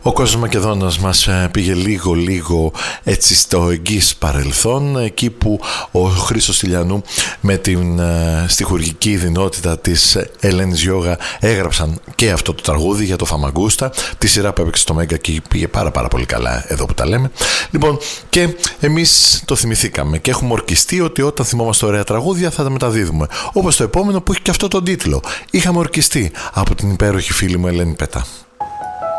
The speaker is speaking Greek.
Ο κόσμος Μακεδόνας μας πήγε λίγο έτσι στο εγγύς παρελθόν, εκεί που ο Χρήστος Τηλιανού με την στιχουργική ιδεινότητα της Ελένης Γιώγα έγραψαν και αυτό το τραγούδι για το Φαμαγκούστα, τη σειρά που έπαιξε στο Μέγκα και πήγε πάρα πολύ καλά εδώ που τα λέμε. Λοιπόν, και εμείς το θυμηθήκαμε και έχουμε ορκιστεί ότι όταν θυμόμαστε ωραία τραγούδια θα τα μεταδίδουμε, όπως το επόμενο που έχει και αυτό τον τίτλο. Είχαμε ορκιστεί από την υπέροχη φίλη μου Ελένη Πέτα.